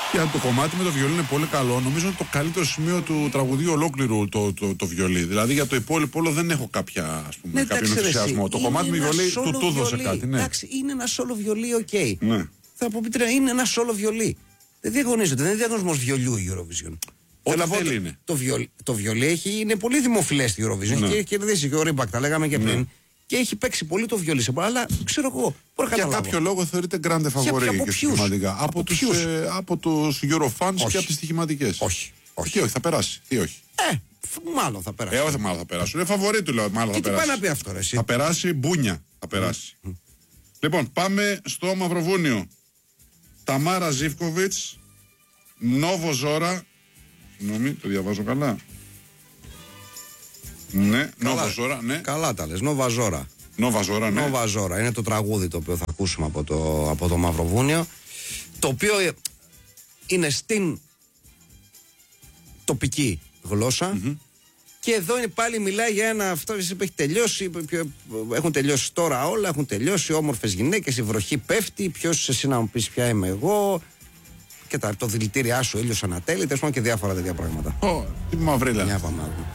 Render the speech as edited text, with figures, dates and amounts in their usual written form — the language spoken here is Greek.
Και το κομμάτι με το βιολί είναι πολύ καλό. Νομίζω είναι το καλύτερο σημείο του τραγουδιού ολόκληρου το βιολί. Δηλαδή για το υπόλοιπο όλο δεν έχω κάποια, ας πούμε, κάποιο ενθουσιασμό. Το κομμάτι με βιολί του έδωσε κάτι. Ναι. Εντάξει, είναι ένα σόλο βιολί, οκ. Ναι. Θα πω πείτε, είναι ένα σόλο βιολί. Δεν διαγωνίζεται, δεν είναι διαγωνισμό βιολιού η Eurovision. Ό,τι θέλει είναι. Το βιολί είναι πολύ δημοφιλές στη Eurovision. Ναι. Έχει κερδίσει και ο Ρίμπακ, τα λέγαμε και πριν. Ναι. Και έχει παίξει πολύ το βιολί σε πολλά, αλλά ξέρω εγώ. Για κάποιο λόγο θεωρείται grande favori και στοιχηματικά. Από τους Eurofans και από τις στοιχηματικές. Όχι. Όχι, θα περάσει. Τι όχι. Μάλλον θα περάσει. Όχι, μάλλον θα περάσουν. Είναι φαβορί του, λέω. Μάλλον θα περάσει. Τι πάει να πει αυτό, ρε, εσύ. Θα περάσει μπούνια. Θα περάσει. Λοιπόν, πάμε στο Μαυροβούνιο. Ταμάρα Ζίβκοβιτς, Νόβο Ζόρα. Συγγνώμη, το διαβάζω καλά. Ναι, Νόβο Ζόρα, ναι. Καλά τα λες, Νόβα Ζόρα. Νόβα Ζόρα, ναι. Νόβα Ζόρα. Είναι το τραγούδι το οποίο θα ακούσουμε από το Μαυροβούνιο. Το οποίο είναι στην τοπική γλώσσα. Και εδώ είναι πάλι μιλάει για ένα. Αυτό έχει τελειώσει. Έχουν τελειώσει τώρα όλα. Έχουν τελειώσει. Όμορφες γυναίκες. Η βροχή πέφτει. Ποιος εσύ να μου πεις ποια είμαι εγώ. Και το δηλητήριά σου, ήλιος ανατέλει. Τέλος πάντων και διάφορα τέτοια πράγματα. Τι μαυρίλα. Μια πάμε.